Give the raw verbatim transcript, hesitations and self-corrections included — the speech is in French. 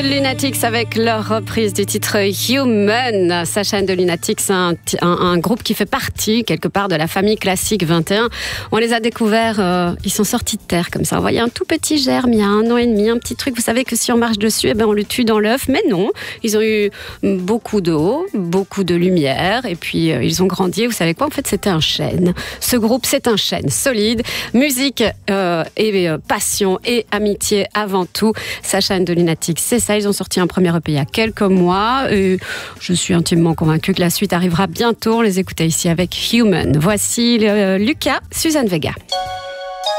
Lunatics avec leur reprise du titre Human. Sacha and the Lunatics, c'est un, un, un groupe qui fait partie quelque part de la famille classique vingt et un. On les a découverts, euh, ils sont sortis de terre comme ça. On voyait un tout petit germe il y a un an et demi, un petit truc. Vous savez que si on marche dessus, eh ben on le tue dans l'œuf. Mais non, ils ont eu beaucoup d'eau, beaucoup de lumière et puis euh, ils ont grandi. Vous savez quoi? En fait, c'était un chêne. Ce groupe, c'est un chêne solide. Musique euh, et euh, passion et amitié avant tout. Sacha and the Lunatics, c'est ça. Ils ont sorti un premier E P il y a quelques mois et je suis intimement convaincue que la suite arrivera bientôt. On les écoutait ici avec Human. Voici euh, Lucas, Suzanne Vega.